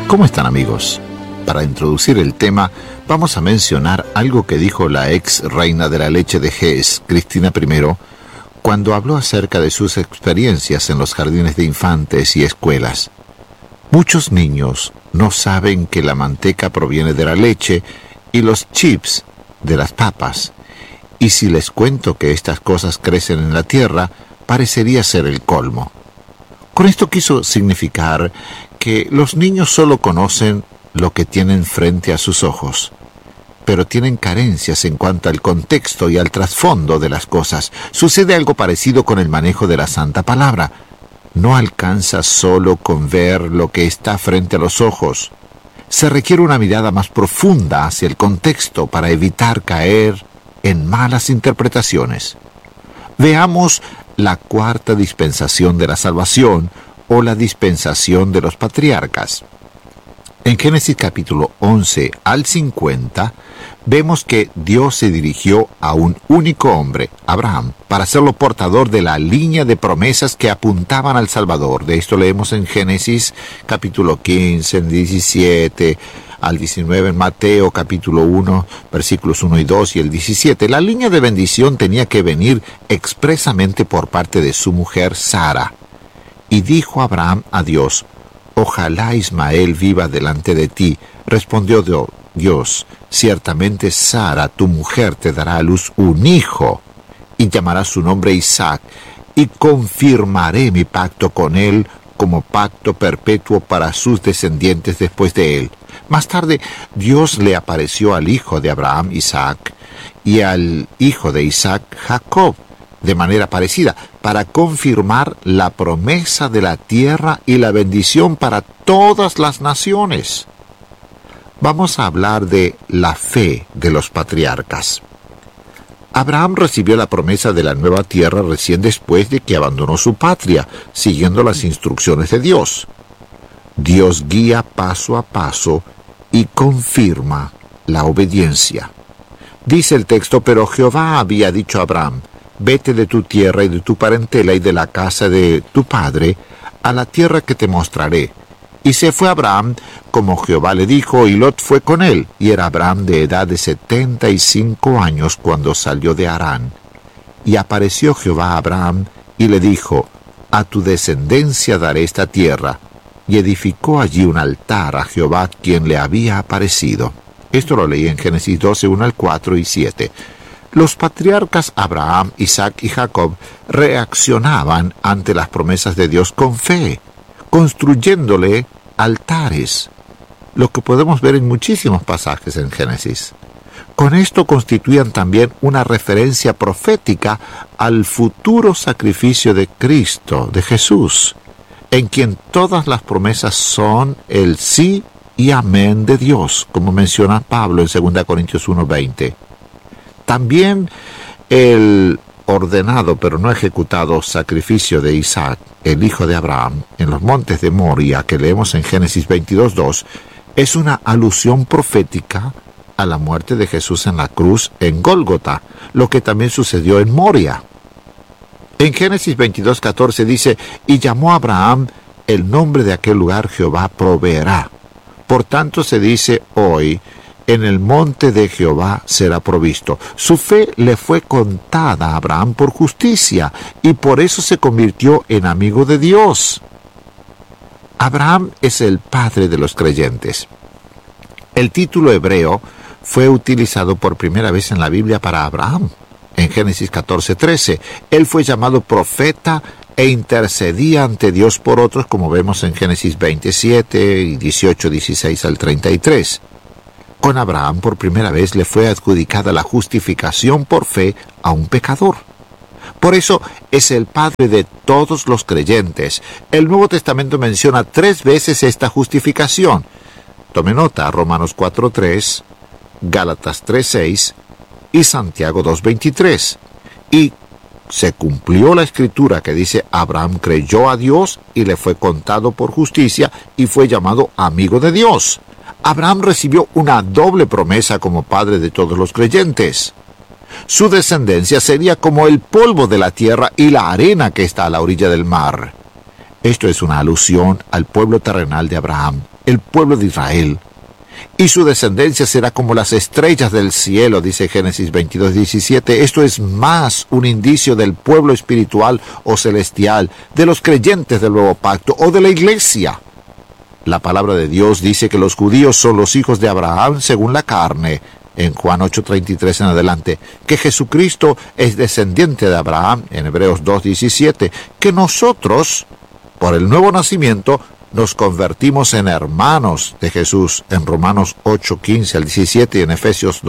¿Cómo están, amigos? Para introducir el tema, vamos a mencionar algo que dijo la ex reina de la leche de Hesse, Cristina I, cuando habló acerca de sus experiencias en los jardines de infantes y escuelas. Muchos niños no saben que la manteca proviene de la leche y los chips de las papas. Y si les cuento que estas cosas crecen en la tierra, parecería ser el colmo. Con esto quiso significar que los niños solo conocen lo que tienen frente a sus ojos, pero tienen carencias en cuanto al contexto y al trasfondo de las cosas. Sucede algo parecido con el manejo de la Santa Palabra. No alcanza solo con ver lo que está frente a los ojos. Se requiere una mirada más profunda hacia el contexto para evitar caer en malas interpretaciones. Veamos la cuarta dispensación de la salvación o la dispensación de los patriarcas. En Génesis capítulo 11 al 50, vemos que Dios se dirigió a un único hombre, Abraham, para hacerlo portador de la línea de promesas que apuntaban al Salvador. De esto leemos en Génesis capítulo 15, en 17 al 19, en Mateo capítulo 1, versículos 1 y 2 y el 17. La línea de bendición tenía que venir expresamente por parte de su mujer Sara. Y dijo Abraham a Dios: «Ojalá Ismael viva delante de ti». Respondió Dios: «Ciertamente Sara, tu mujer, te dará a luz un hijo, y llamará su nombre Isaac, y confirmaré mi pacto con él como pacto perpetuo para sus descendientes después de él». Más tarde, Dios le apareció al hijo de Abraham, Isaac, y al hijo de Isaac, Jacob, de manera parecida, para confirmar la promesa de la tierra y la bendición para todas las naciones. Vamos a hablar de la fe de los patriarcas. Abraham recibió la promesa de la nueva tierra recién después de que abandonó su patria, siguiendo las instrucciones de Dios. Dios guía paso a paso y confirma la obediencia. Dice el texto: «Pero Jehová había dicho a Abraham: vete de tu tierra y de tu parentela y de la casa de tu padre a la tierra que te mostraré». Y se fue Abraham como Jehová le dijo, y Lot fue con él. Y era Abraham de edad de 75 años cuando salió de Harán. Y apareció Jehová a Abraham y le dijo: «A tu descendencia daré esta tierra». Y edificó allí un altar a Jehová, quien le había aparecido. Esto lo leí en Génesis 12, 1 al 4 y 7. Los patriarcas Abraham, Isaac y Jacob reaccionaban ante las promesas de Dios con fe, construyéndole altares, lo que podemos ver en muchísimos pasajes en Génesis. Con esto constituían también una referencia profética al futuro sacrificio de Cristo, de Jesús, en quien todas las promesas son el sí y amén de Dios, como menciona Pablo en 2 Corintios 1:20. También el ordenado pero no ejecutado sacrificio de Isaac, el hijo de Abraham, en los montes de Moria, que leemos en Génesis 22:2, es una alusión profética a la muerte de Jesús en la cruz en Gólgota, lo que también sucedió en Moria. En Génesis 22:14 dice: «Y llamó a Abraham el nombre de aquel lugar Jehová proveerá». Por tanto se dice hoy: «En el monte de Jehová será provisto». Su fe le fue contada a Abraham por justicia, y por eso se convirtió en amigo de Dios. Abraham es el padre de los creyentes. El título hebreo fue utilizado por primera vez en la Biblia para Abraham. En Génesis 14:13, él fue llamado profeta e intercedía ante Dios por otros, como vemos en Génesis 27 y 18, 16 al 33. Con Abraham por primera vez le fue adjudicada la justificación por fe a un pecador. Por eso es el padre de todos los creyentes. El Nuevo Testamento menciona 3 veces esta justificación. Tome nota: Romanos 4:3, Gálatas 3:6 y Santiago 2:23. Y se cumplió la escritura que dice: Abraham creyó a Dios y le fue contado por justicia y fue llamado amigo de Dios. Abraham recibió una doble promesa como padre de todos los creyentes. Su descendencia sería como el polvo de la tierra y la arena que está a la orilla del mar. Esto es una alusión al pueblo terrenal de Abraham, el pueblo de Israel. Y su descendencia será como las estrellas del cielo, dice Génesis 22:17. Esto es más un indicio del pueblo espiritual o celestial, de los creyentes del nuevo pacto o de la iglesia. La palabra de Dios dice que los judíos son los hijos de Abraham según la carne, en Juan 8:33 en adelante, que Jesucristo es descendiente de Abraham, en Hebreos 2:17, que nosotros, por el nuevo nacimiento, nos convertimos en hermanos de Jesús, en Romanos 8:15 al 17 y en Efesios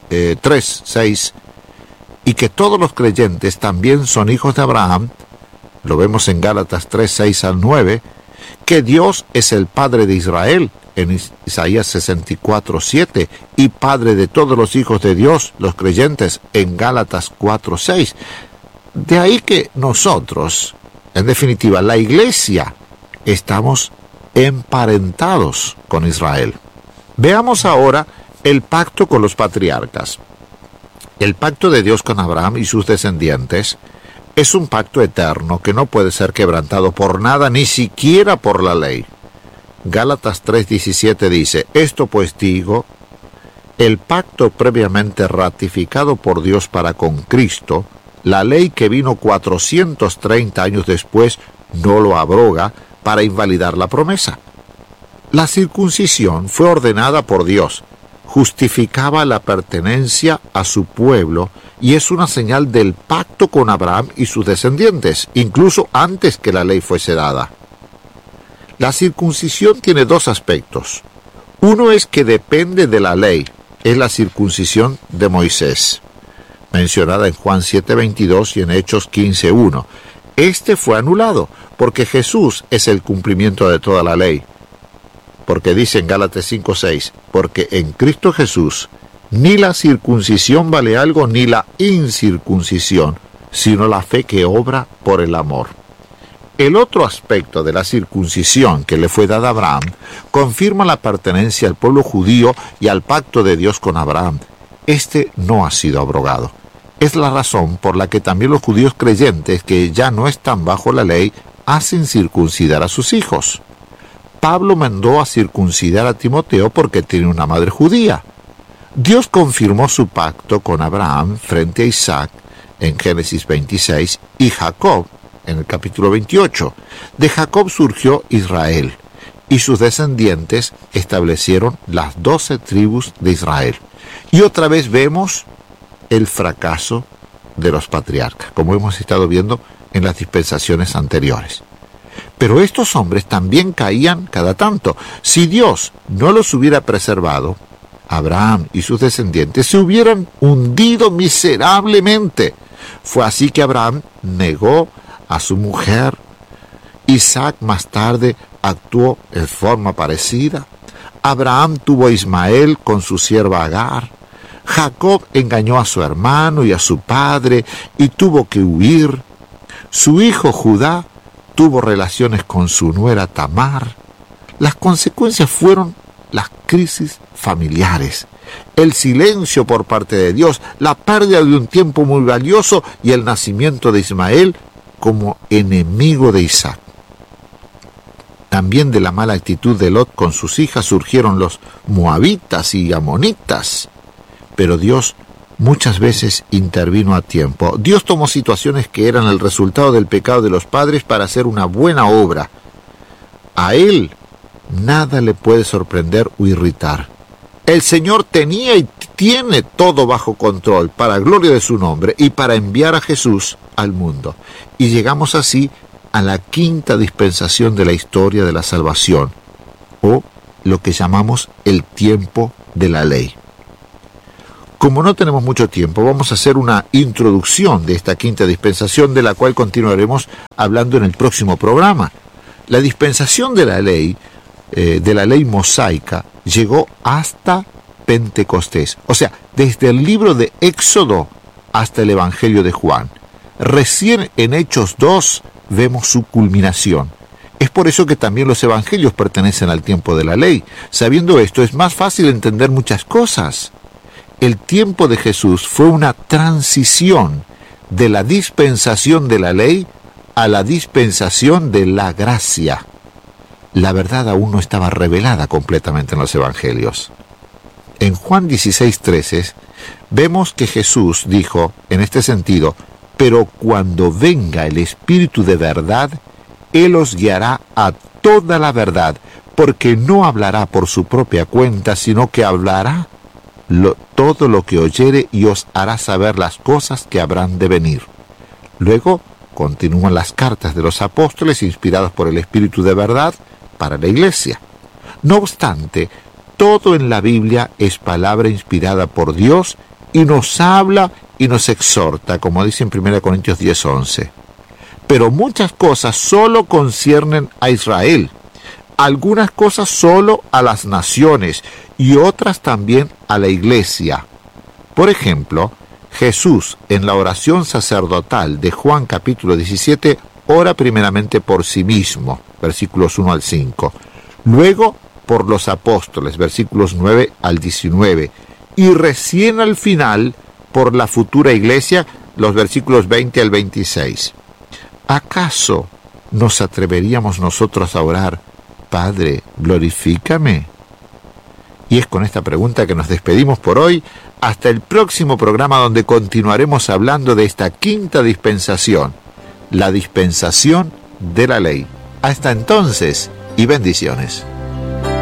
3:6, y que todos los creyentes también son hijos de Abraham, lo vemos en Gálatas 3:6 al 9, que Dios es el Padre de Israel, en Isaías 64:7, y Padre de todos los hijos de Dios, los creyentes, en Gálatas 4:6. De ahí que nosotros, en definitiva, la iglesia, estamos emparentados con Israel. Veamos ahora el pacto con los patriarcas. El pacto de Dios con Abraham y sus descendientes es un pacto eterno que no puede ser quebrantado por nada, ni siquiera por la ley. Gálatas 3:17 dice: esto pues digo, el pacto previamente ratificado por Dios para con Cristo, la ley que vino 430 años después, no lo abroga para invalidar la promesa. La circuncisión fue ordenada por Dios, justificaba la pertenencia a su pueblo y es una señal del pacto con Abraham y sus descendientes, incluso antes que la ley fuese dada. La circuncisión tiene dos aspectos. Uno es que depende de la ley, es la circuncisión de Moisés, mencionada en Juan 7:22 y en Hechos 15:1. Este fue anulado, porque Jesús es el cumplimiento de toda la ley. Porque dice en Gálatas 5:6, porque en Cristo Jesús ni la circuncisión vale algo ni la incircuncisión, sino la fe que obra por el amor. El otro aspecto de la circuncisión que le fue dada a Abraham confirma la pertenencia al pueblo judío y al pacto de Dios con Abraham. Este no ha sido abrogado. Es la razón por la que también los judíos creyentes que ya no están bajo la ley hacen circuncidar a sus hijos. Pablo mandó a circuncidar a Timoteo porque tiene una madre judía. Dios confirmó su pacto con Abraham frente a Isaac en Génesis 26 y Jacob en el capítulo 28. De Jacob surgió Israel y sus descendientes establecieron las 12 tribus de Israel. Y otra vez vemos el fracaso de los patriarcas, como hemos estado viendo en las dispensaciones anteriores. Pero estos hombres también caían cada tanto. Si Dios no los hubiera preservado, Abraham y sus descendientes se hubieran hundido miserablemente. Fue así que Abraham negó a su mujer. Isaac más tarde actuó en forma parecida. Abraham tuvo a Ismael con su sierva Agar. Jacob engañó a su hermano y a su padre y tuvo que huir. Su hijo Judá tuvo relaciones con su nuera Tamar. Las consecuencias fueron las crisis familiares, el silencio por parte de Dios, la pérdida de un tiempo muy valioso y el nacimiento de Ismael como enemigo de Isaac. También de la mala actitud de Lot con sus hijas surgieron los moabitas y amonitas. Pero Dios muchas veces intervino a tiempo. Dios tomó situaciones que eran el resultado del pecado de los padres para hacer una buena obra. A Él nada le puede sorprender o irritar. El Señor tenía y tiene todo bajo control para gloria de su nombre y para enviar a Jesús al mundo. Y llegamos así a la quinta dispensación de la historia de la salvación, o lo que llamamos el tiempo de la ley. Como no tenemos mucho tiempo, vamos a hacer una introducción de esta quinta dispensación, de la cual continuaremos hablando en el próximo programa. La dispensación de la ley mosaica, llegó hasta Pentecostés, o sea, desde el libro de Éxodo hasta el Evangelio de Juan. Recién en Hechos 2 vemos su culminación. Es por eso que también los evangelios pertenecen al tiempo de la ley. Sabiendo esto, es más fácil entender muchas cosas. El tiempo de Jesús fue una transición de la dispensación de la ley a la dispensación de la gracia. La verdad aún no estaba revelada completamente en los evangelios. En Juan 16:13 vemos que Jesús dijo en este sentido: pero cuando venga el Espíritu de verdad, Él os guiará a toda la verdad, porque no hablará por su propia cuenta, sino que hablará todo lo que oyere y os hará saber las cosas que habrán de venir. Luego continúan las cartas de los apóstoles inspiradas por el Espíritu de verdad para la Iglesia. No obstante, todo en la Biblia es palabra inspirada por Dios y nos habla y nos exhorta, como dice en 1 Corintios 10:11. Pero muchas cosas solo conciernen a Israel, algunas cosas solo a las naciones y otras también a la Iglesia. Por ejemplo, Jesús en la oración sacerdotal de Juan capítulo 17 ora primeramente por sí mismo, versículos 1 al 5, luego por los apóstoles, versículos 9 al 19, y recién al final por la futura iglesia, los versículos 20 al 26. ¿Acaso nos atreveríamos nosotros a orar: Padre, glorifícame? Y es con esta pregunta que nos despedimos por hoy, hasta el próximo programa, donde continuaremos hablando de esta quinta dispensación, la dispensación de la ley. Hasta entonces, y bendiciones.